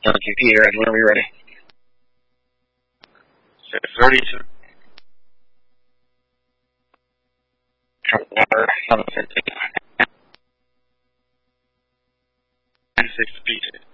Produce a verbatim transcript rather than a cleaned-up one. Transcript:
Okay, Peter, and when are we ready? six thirty. Water, seven fifty. And six feet.